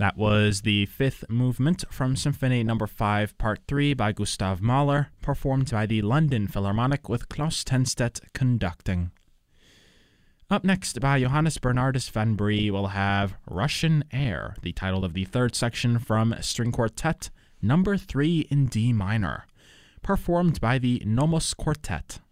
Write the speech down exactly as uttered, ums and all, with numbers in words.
That was the fifth movement from Symphony Number five, Part three by Gustav Mahler, performed by the London Philharmonic with Klaus Tenstedt conducting. Up next, by Johannes Bernardus van Brie, we'll have Russian Air, the title of the third section from String Quartet Number three in D minor, performed by the Nomos Quartet.